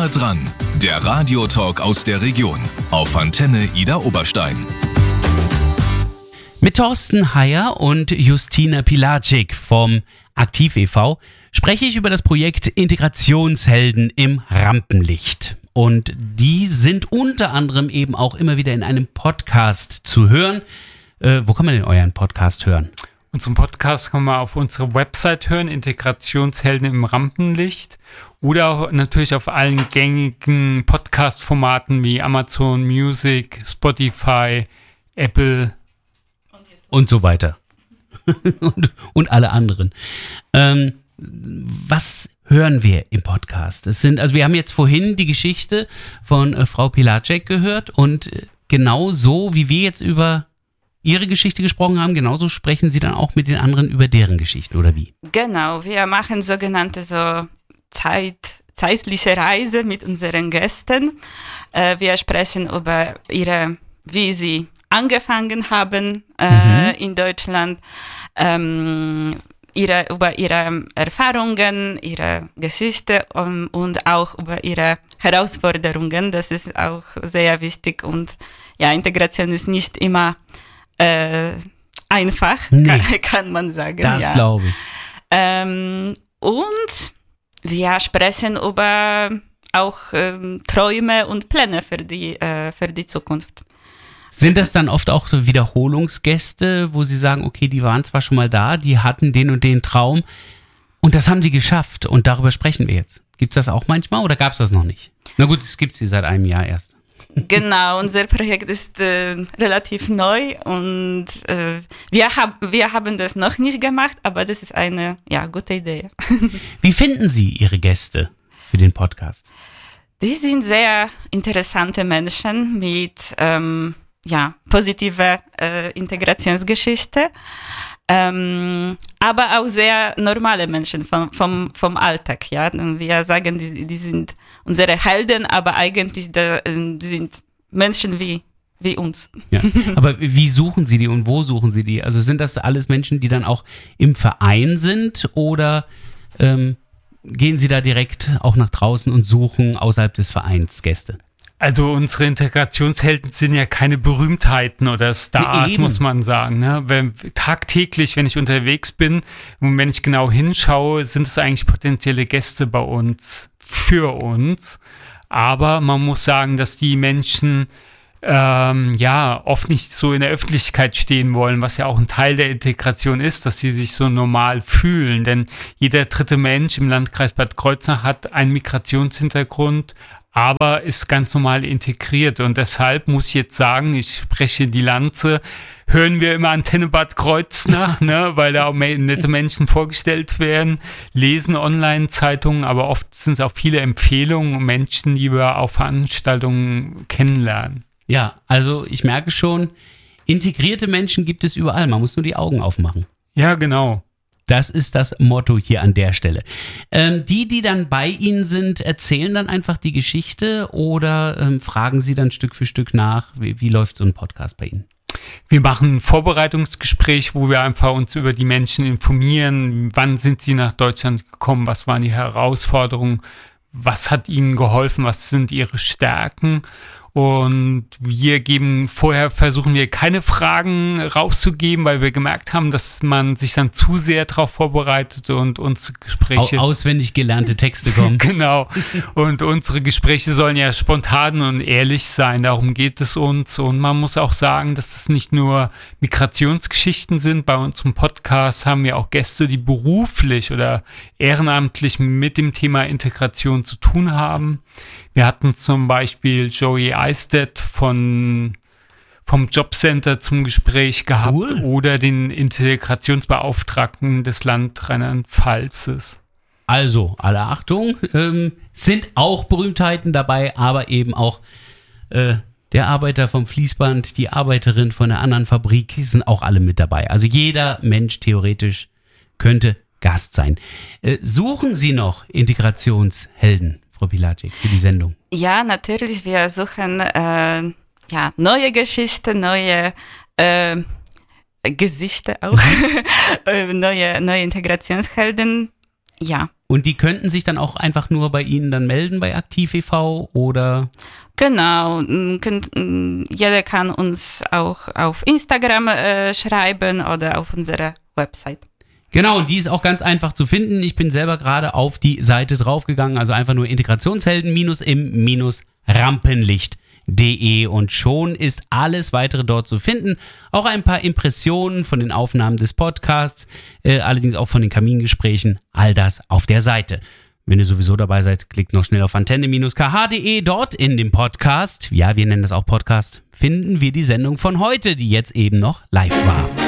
Näher dran, der Radiotalk aus der Region auf Antenne Ida Oberstein. Mit Thorsten Heyer und Justina Pilacic vom Aktiv e.V. spreche ich über das Projekt Integrationshelden im Rampenlicht. Und die sind unter anderem eben auch immer wieder in einem Podcast zu hören. Wo kann man denn euren Podcast hören? Unseren Podcast kann man auf unserer Website hören, Integrationshelden im Rampenlicht. Oder auch natürlich auf allen gängigen Podcast-Formaten wie Amazon Music, Spotify, Apple und so weiter. und alle anderen. Was hören wir im Podcast? Wir haben jetzt vorhin die Geschichte von Frau Pilacic gehört und genau so, wie wir jetzt über Ihre Geschichte gesprochen haben, genauso sprechen Sie dann auch mit den anderen über deren Geschichten, oder wie? Genau, wir machen sogenannte zeitliche Reise mit unseren Gästen. Wir sprechen über wie sie angefangen haben in Deutschland, über ihre Erfahrungen, ihre Geschichte und auch über ihre Herausforderungen. Das ist auch sehr wichtig und ja, Integration ist nicht immer einfach, kann man sagen. Das glaube ich. Und wir sprechen über auch Träume und Pläne für die Zukunft. Sind das dann oft auch so Wiederholungsgäste, wo Sie sagen, okay, die waren zwar schon mal da, die hatten den und den Traum und das haben die geschafft und darüber sprechen wir jetzt. Gibt es das auch manchmal oder gab es das noch nicht? Na gut, es gibt sie seit einem Jahr erst. Genau, unser Projekt ist relativ neu und wir haben das noch nicht gemacht, aber das ist eine gute Idee. Wie finden Sie Ihre Gäste für den Podcast? Die sind sehr interessante Menschen mit positiver Integrationsgeschichte, aber auch sehr normale Menschen vom Alltag. Ja? Wir sagen, die sind unsere Helden, aber eigentlich die sind Menschen wie uns. Ja. Aber wie suchen Sie die und wo suchen Sie die? Also sind das alles Menschen, die dann auch im Verein sind oder gehen Sie da direkt auch nach draußen und suchen außerhalb des Vereins Gäste? Also unsere Integrationshelden sind ja keine Berühmtheiten oder Stars, muss man sagen. Ne? Tagtäglich, wenn ich unterwegs bin und wenn ich genau hinschaue, sind es eigentlich potenzielle Gäste bei uns, für uns. Aber man muss sagen, dass die Menschen oft nicht so in der Öffentlichkeit stehen wollen, was ja auch ein Teil der Integration ist, dass sie sich so normal fühlen. Denn jeder dritte Mensch im Landkreis Bad Kreuznach hat einen Migrationshintergrund, aber ist ganz normal integriert. Und deshalb muss ich jetzt sagen, ich spreche die Lanze, hören wir immer Antenne Bad Kreuznach, ne, weil da auch nette Menschen vorgestellt werden, lesen Online-Zeitungen, aber oft sind es auch viele Empfehlungen und Menschen, die wir auf Veranstaltungen kennenlernen. Ja, also ich merke schon, integrierte Menschen gibt es überall, man muss nur die Augen aufmachen. Ja, genau. Das ist das Motto hier an der Stelle. Die dann bei Ihnen sind, erzählen dann einfach die Geschichte oder fragen Sie dann Stück für Stück nach? Wie läuft so ein Podcast bei Ihnen? Wir machen ein Vorbereitungsgespräch, wo wir einfach uns über die Menschen informieren. Wann sind sie nach Deutschland gekommen? Was waren die Herausforderungen? Was hat ihnen geholfen? Was sind ihre Stärken? Und versuchen wir keine Fragen rauszugeben, weil wir gemerkt haben, dass man sich dann zu sehr darauf vorbereitet und unsere Gespräche... Auswendig gelernte Texte kommen. Genau. Und unsere Gespräche sollen ja spontan und ehrlich sein, darum geht es uns. Und man muss auch sagen, dass es nicht nur Migrationsgeschichten sind. Bei unserem Podcast haben wir auch Gäste, die beruflich oder ehrenamtlich mit dem Thema Integration zu tun haben. Wir hatten zum Beispiel Joey Eistedt vom Jobcenter zum Gespräch gehabt. Cool. Oder den Integrationsbeauftragten des Land Rheinland-Pfalzes. Also, alle Achtung, sind auch Berühmtheiten dabei, aber eben auch der Arbeiter vom Fließband, die Arbeiterin von einer anderen Fabrik, sind auch alle mit dabei. Also jeder Mensch theoretisch könnte Gast sein. Suchen Sie noch Integrationshelden, Frau Pilacic, für die Sendung? Ja, natürlich. Wir suchen neue Geschichten, neue Gesichter auch, neue Integrationshelden. Ja. Und die könnten sich dann auch einfach nur bei Ihnen dann melden bei Aktiv e.V. oder? Genau, jeder kann uns auch auf Instagram schreiben oder auf unserer Website. Genau, und die ist auch ganz einfach zu finden. Ich bin selber gerade auf die Seite draufgegangen, also einfach nur Integrationshelden-im-Rampenlicht.de und schon ist alles weitere dort zu finden. Auch ein paar Impressionen von den Aufnahmen des Podcasts, allerdings auch von den Kamingesprächen, all das auf der Seite. Wenn ihr sowieso dabei seid, klickt noch schnell auf antenne-kh.de, dort in dem Podcast, ja, wir nennen das auch Podcast, finden wir die Sendung von heute, die jetzt eben noch live war.